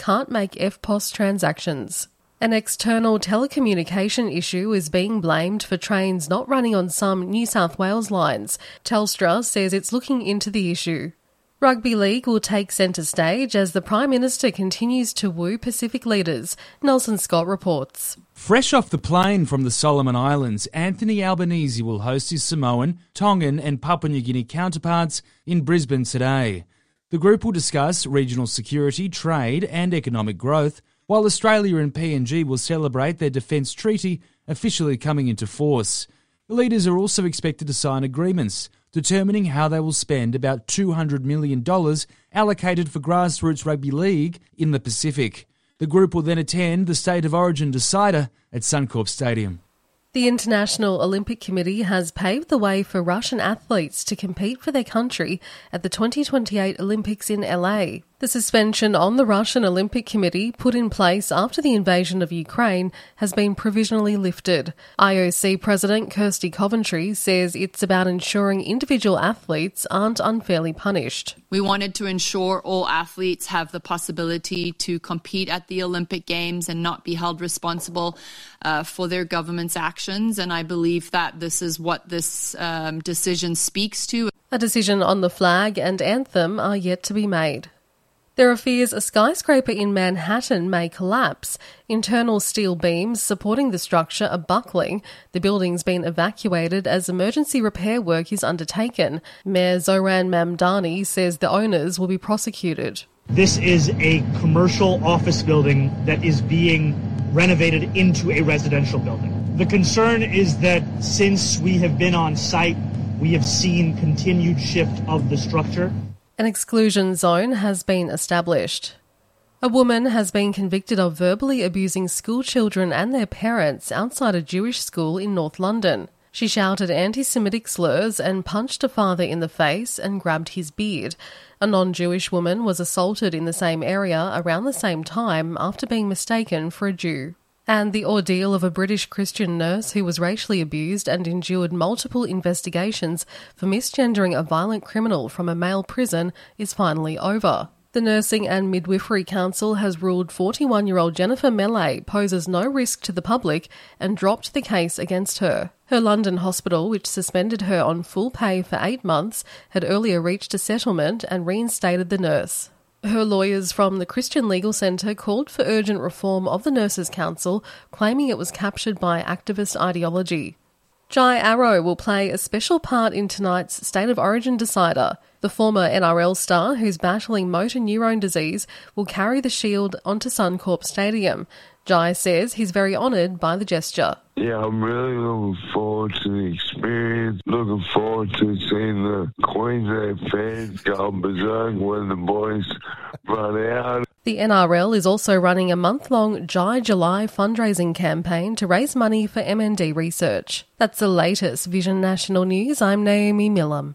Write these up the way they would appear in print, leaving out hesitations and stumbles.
can't make EFTPOS transactions. An external telecommunication issue is being blamed for trains not running on some New South Wales lines. Telstra says it's looking into the issue. Rugby League will take centre stage as the Prime Minister continues to woo Pacific leaders. Nelson Scott reports. Fresh off the plane from the Solomon Islands, Anthony Albanese will host his Samoan, Tongan and Papua New Guinea counterparts in Brisbane today. The group will discuss regional security, trade and economic growth, while Australia and PNG will celebrate their defence treaty officially coming into force. The leaders are also expected to sign agreements determining how they will spend about $200 million allocated for grassroots rugby league in the Pacific. The group will then attend the State of Origin decider at Suncorp Stadium. The International Olympic Committee has paved the way for Russian athletes to compete for their country at the 2028 Olympics in LA. The suspension on the Russian Olympic Committee, put in place after the invasion of Ukraine, has been provisionally lifted. IOC President Kirsty Coventry says it's about ensuring individual athletes aren't unfairly punished. We wanted to ensure all athletes have the possibility to compete at the Olympic Games and not be held responsible for their government's actions, and I believe that this is what this decision speaks to. A decision on the flag and anthem are yet to be made. There are fears a skyscraper in Manhattan may collapse. Internal steel beams supporting the structure are buckling. The building's been evacuated as emergency repair work is undertaken. Mayor Zoran Mamdani says the owners will be prosecuted. This is a commercial office building that is being renovated into a residential building. The concern is that since we have been on site, we have seen continued shift of the structure. An exclusion zone has been established. A woman has been convicted of verbally abusing school children and their parents outside a Jewish school in North London. She shouted anti-Semitic slurs and punched a father in the face and grabbed his beard. A non-Jewish woman was assaulted in the same area around the same time after being mistaken for a Jew. And the ordeal of a British Christian nurse who was racially abused and endured multiple investigations for misgendering a violent criminal from a male prison is finally over. The Nursing and Midwifery Council has ruled 41-year-old Jennifer Mellay poses no risk to the public and dropped the case against her. Her London hospital, which suspended her on full pay for 8 months, had earlier reached a settlement and reinstated the nurse. Her lawyers from the Christian Legal Centre called for urgent reform of the Nurses' Council, claiming it was captured by activist ideology. Jai Arrow will play a special part in tonight's State of Origin decider. The former NRL star, who's battling motor neurone disease, will carry the shield onto Suncorp Stadium. Jai says he's very honoured by the gesture. Yeah, I'm really looking forward to the experience. Looking forward to seeing the Queensland fans go berserk when the boys run out. The NRL is also running a month-long Jai July fundraising campaign to raise money for MND research. That's the latest Vision National News. I'm Naomi Millam.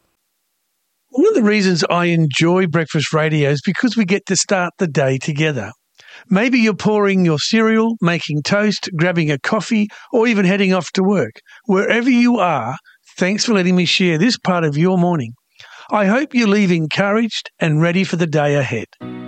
One of the reasons I enjoy breakfast radio is because we get to start the day together. Maybe you're pouring your cereal, making toast, grabbing a coffee, or even heading off to work. Wherever you are, thanks for letting me share this part of your morning. I hope you leave encouraged and ready for the day ahead.